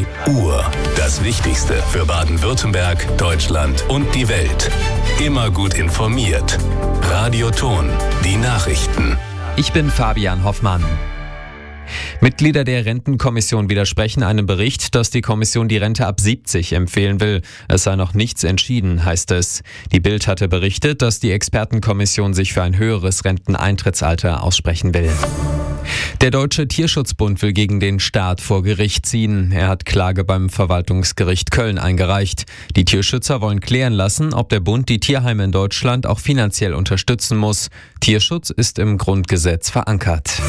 Uhr. Das Wichtigste für Baden-Württemberg, Deutschland und die Welt. Immer gut informiert. Radio Ton. Die Nachrichten. Ich bin Fabian Hoffmann. Mitglieder der Rentenkommission widersprechen einem Bericht, dass die Kommission die Rente ab 70 empfehlen will. Es sei noch nichts entschieden, heißt es. Die Bild hatte berichtet, dass die Expertenkommission sich für ein höheres Renteneintrittsalter aussprechen will. Der Deutsche Tierschutzbund will gegen den Staat vor Gericht ziehen. Er hat Klage beim Verwaltungsgericht Köln eingereicht. Die Tierschützer wollen klären lassen, ob der Bund die Tierheime in Deutschland auch finanziell unterstützen muss. Tierschutz ist im Grundgesetz verankert.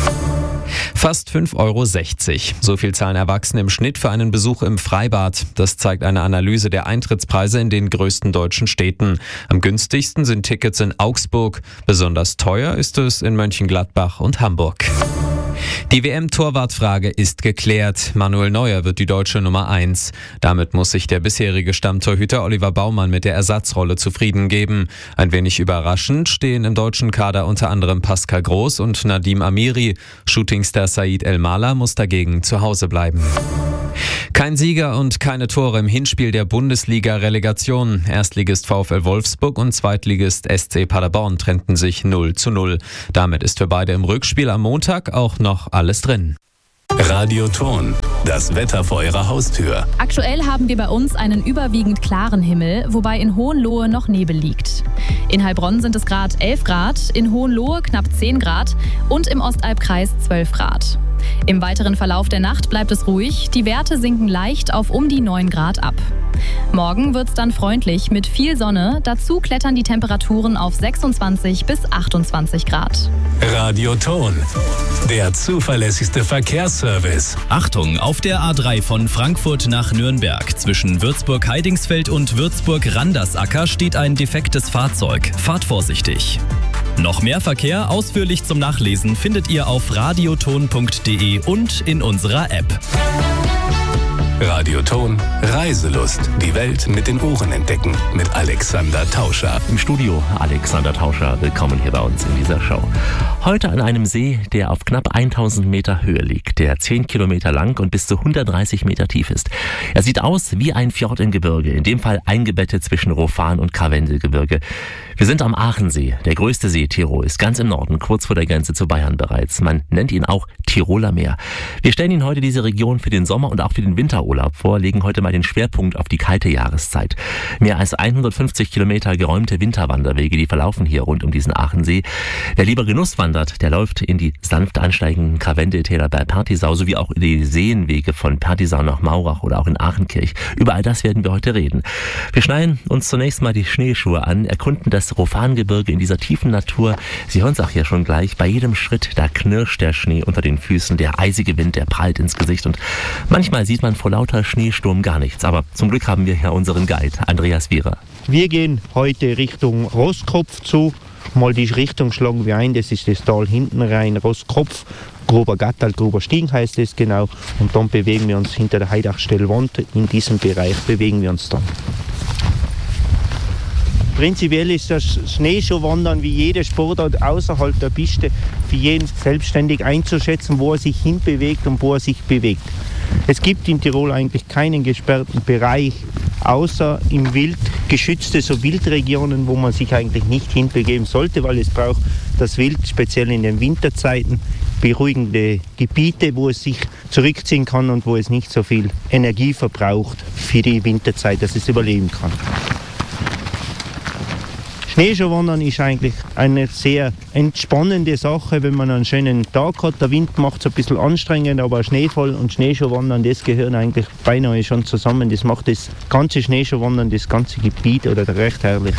Fast 5,60 €. So viel zahlen Erwachsene im Schnitt für einen Besuch im Freibad. Das zeigt eine Analyse der Eintrittspreise in den größten deutschen Städten. Am günstigsten sind Tickets in Augsburg. Besonders teuer ist es in Mönchengladbach und Hamburg. Die WM-Torwartfrage ist geklärt. Manuel Neuer wird die deutsche Nummer 1. Damit muss sich der bisherige Stammtorhüter Oliver Baumann mit der Ersatzrolle zufrieden geben. Ein wenig überraschend stehen im deutschen Kader unter anderem Pascal Groß und Nadim Amiri. Shootingstar Said El-Mala muss dagegen zu Hause bleiben. Kein Sieger und keine Tore im Hinspiel der Bundesliga-Relegation. Erstligist VfL Wolfsburg und Zweitligist SC Paderborn trennten sich 0:0. Damit ist für beide im Rückspiel am Montag auch noch alles drin. Radio Ton. Das Wetter vor Ihrer Haustür. Aktuell haben wir bei uns einen überwiegend klaren Himmel, wobei in Hohenlohe noch Nebel liegt. In Heilbronn sind es gerade 11 Grad, in Hohenlohe knapp 10 Grad und im Ostalbkreis 12 Grad. Im weiteren Verlauf der Nacht bleibt es ruhig, die Werte sinken leicht auf um die 9 Grad ab. Morgen wird's dann freundlich mit viel Sonne, dazu klettern die Temperaturen auf 26 bis 28 Grad. Radio Ton. Der zuverlässigste Verkehrsservice. Achtung, auf der A3 von Frankfurt nach Nürnberg zwischen Würzburg-Heidingsfeld und Würzburg-Randersacker steht ein defektes Fahrzeug. Fahrt vorsichtig. Noch mehr Verkehr ausführlich zum Nachlesen findet ihr auf radioton.de und in unserer App. Radio Ton. Reiselust. Die Welt mit den Ohren entdecken. Mit Alexander Tauscher. Im Studio Alexander Tauscher. Willkommen hier bei uns in dieser Show. Heute an einem See, der auf knapp 1000 Meter Höhe liegt, der 10 Kilometer lang und bis zu 130 Meter tief ist. Er sieht aus wie ein Fjord im Gebirge, in dem Fall eingebettet zwischen Rofan und Karwendelgebirge. Wir sind am Aachensee, der größte See Tirols, ganz im Norden, kurz vor der Grenze zu Bayern bereits. Man nennt ihn auch Tiroler Meer. Wir stellen Ihnen heute diese Region für den Sommer und auch für den Winterurlaub vor, legen heute mal den Schwerpunkt auf die kalte Jahreszeit. Mehr als 150 Kilometer geräumte Winterwanderwege, die verlaufen hier rund um diesen Aachensee. Wer lieber Genuss wandert, der läuft in die sanft ansteigenden Karwendeltäler bei Pertisau, sowie auch in die Seenwege von Pertisau nach Maurach oder auch in Aachenkirch. Über all das werden wir heute reden. Wir schneiden uns zunächst mal die Schneeschuhe an, erkunden das Rofangebirge in dieser tiefen Natur. Sie hören es auch hier schon gleich, bei jedem Schritt, da knirscht der Schnee unter den Füßen, der eisige Wind, der prallt ins Gesicht und manchmal sieht man vor lauter Schneesturm gar nichts. Aber zum Glück haben wir hier unseren Guide, Andreas Wierer. Wir gehen heute Richtung Rosskopf zu. Mal die Richtung schlagen wir ein, das ist das Tal hinten rein, Rosskopf. Grober Gattal, Grober Stiegen heißt es genau. Und dann bewegen wir uns hinter der Heidachstellwand. In diesem Bereich bewegen wir uns dann. Prinzipiell ist das Schneeschuhwandern wie jede Sportart außerhalb der Piste für jeden selbstständig einzuschätzen, wo er sich hinbewegt und wo er sich bewegt. Es gibt in Tirol eigentlich keinen gesperrten Bereich, außer im Wild, geschützte so Wildregionen, wo man sich eigentlich nicht hinbegeben sollte, weil es braucht das Wild, speziell in den Winterzeiten, beruhigende Gebiete, wo es sich zurückziehen kann und wo es nicht so viel Energie verbraucht für die Winterzeit, dass es überleben kann. Schneeschuhwandern ist eigentlich eine sehr entspannende Sache, wenn man einen schönen Tag hat. Der Wind macht es ein bisschen anstrengend, aber Schneefall und Schneeschuhwandern, das gehören eigentlich beinahe schon zusammen. Das macht das ganze Schneeschuhwandern, das ganze Gebiet oder recht herrlich.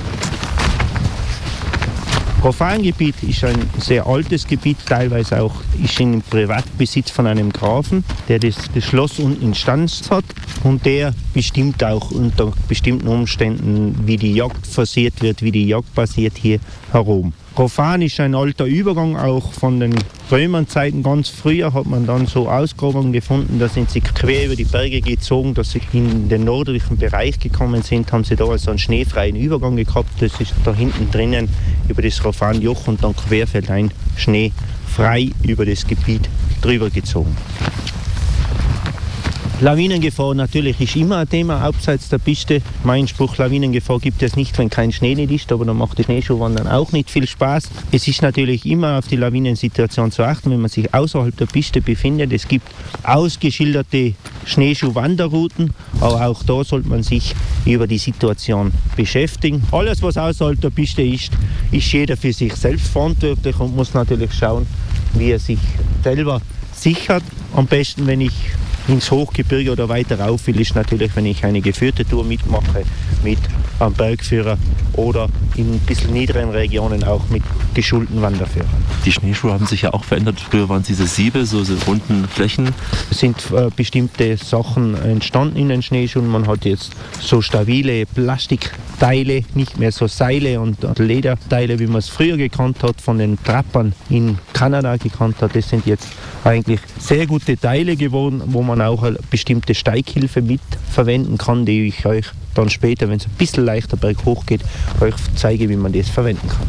Rofangebiet ist ein sehr altes Gebiet, teilweise auch ist in Privatbesitz von einem Grafen, der das Schloss unten instand hat und der bestimmt auch unter bestimmten Umständen, wie die Jagd forciert wird, wie die Jagd passiert hier herum. Rofan ist ein alter Übergang, auch von den Römerzeiten. Ganz früher hat man dann so Ausgrabungen gefunden, da sind sie quer über die Berge gezogen, dass sie in den nördlichen Bereich gekommen sind, haben sie da also einen schneefreien Übergang gehabt. Das ist da hinten drinnen über das Rofanjoch und dann querfeldein schneefrei über das Gebiet drüber gezogen. Lawinengefahr natürlich ist immer ein Thema abseits der Piste. Mein Spruch, Lawinengefahr gibt es nicht, wenn kein Schnee nicht ist, aber dann macht das Schneeschuhwandern auch nicht viel Spaß. Es ist natürlich immer auf die Lawinensituation zu achten, wenn man sich außerhalb der Piste befindet. Es gibt ausgeschilderte Schneeschuhwanderrouten, aber auch da sollte man sich über die Situation beschäftigen. Alles, was außerhalb der Piste ist jeder für sich selbst verantwortlich und muss natürlich schauen, wie er sich selber sichert. Am besten, wenn ich ins Hochgebirge oder weiter rauf will, ist natürlich, wenn ich eine geführte Tour mitmache mit einem Bergführer oder in ein bisschen niederen Regionen auch mit geschulten Wanderführern. Die Schneeschuhe haben sich ja auch verändert. Früher waren es diese Siebe, so runden Flächen. Es sind bestimmte Sachen entstanden in den Schneeschuhen. Man hat jetzt so stabile Plastikteile, nicht mehr so Seile und Lederteile, wie man es früher gekannt hat, von den Trappern in Kanada gekannt hat. Das sind jetzt eigentlich sehr gute Teile geworden, wo man auch eine bestimmte Steighilfe mit verwenden kann, die ich euch dann später, wenn es ein bisschen leichter berghoch geht, euch zeige, wie man das verwenden kann.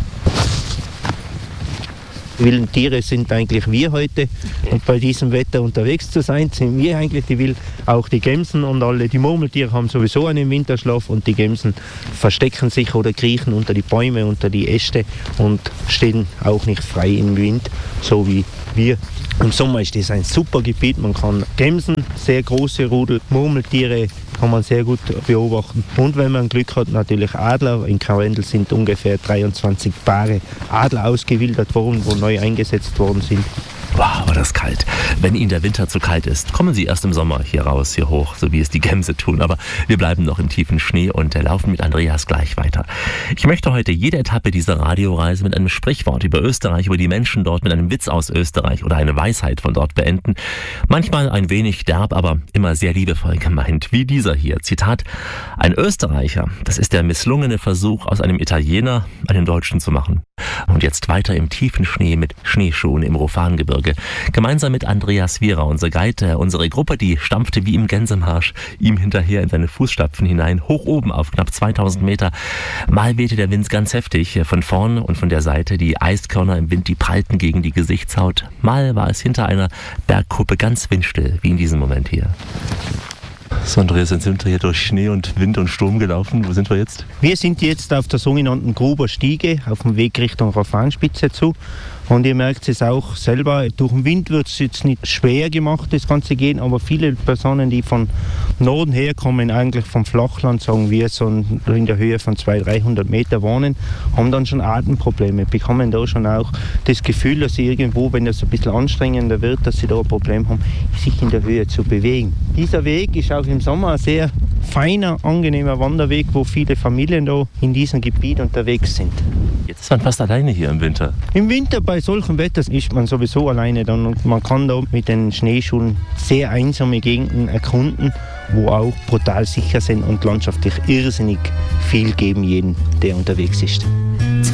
Die wilden Tiere sind eigentlich wir heute und bei diesem Wetter unterwegs zu sein, sind wir eigentlich die Wild. Auch die Gämsen und alle die Murmeltiere haben sowieso einen Winterschlaf und die Gämsen verstecken sich oder kriechen unter die Bäume, unter die Äste und stehen auch nicht frei im Wind, so wie wir. Im Sommer ist das ein super Gebiet, man kann Gämsen, sehr große Rudel, Murmeltiere kann man sehr gut beobachten. Und wenn man Glück hat, natürlich Adler. In Karwendel sind ungefähr 23 Paare Adler ausgewildert worden, wo neu eingesetzt worden sind. Wow, war das kalt. Wenn Ihnen der Winter zu kalt ist, kommen Sie erst im Sommer hier raus, hier hoch, so wie es die Gämse tun. Aber wir bleiben noch im tiefen Schnee und laufen mit Andreas gleich weiter. Ich möchte heute jede Etappe dieser Radioreise mit einem Sprichwort über Österreich, über die Menschen dort, mit einem Witz aus Österreich oder eine Weisheit von dort beenden. Manchmal ein wenig derb, aber immer sehr liebevoll gemeint, wie dieser hier. Zitat: Ein Österreicher, das ist der misslungene Versuch, aus einem Italiener einen Deutschen zu machen. Und jetzt weiter im tiefen Schnee mit Schneeschuhen im Rofangebirge. Gemeinsam mit Andreas Wierer, unser Guide, unsere Gruppe, die stampfte wie im Gänsemarsch ihm hinterher in seine Fußstapfen hinein, hoch oben auf knapp 2000 Meter. Mal wehte der Wind ganz heftig, von vorn und von der Seite. Die Eiskörner im Wind, die prallten gegen die Gesichtshaut. Mal war es hinter einer Bergkuppe ganz windstill, wie in diesem Moment hier. So, Andreas, jetzt sind wir hier durch Schnee und Wind und Sturm gelaufen. Wo sind wir jetzt? Wir sind jetzt auf der sogenannten Gruber Stiege, auf dem Weg Richtung Rofanspitze zu. Und ihr merkt es auch selber, durch den Wind wird es jetzt nicht schwer gemacht, das Ganze gehen, aber viele Personen, die von Norden herkommen, eigentlich vom Flachland, sagen wir, so in der Höhe von 200-300 Meter wohnen, haben dann schon Atemprobleme, bekommen da schon auch das Gefühl, dass sie irgendwo, wenn das ein bisschen anstrengender wird, dass sie da ein Problem haben, sich in der Höhe zu bewegen. Dieser Weg ist auch im Sommer ein sehr feiner, angenehmer Wanderweg, wo viele Familien da in diesem Gebiet unterwegs sind. Jetzt ist man fast alleine hier im Winter. Im Winter bei solchem Wetter ist man sowieso alleine dann und man kann da mit den Schneeschuhen sehr einsame Gegenden erkunden, wo auch brutal sicher sind und landschaftlich irrsinnig viel geben jedem, der unterwegs ist.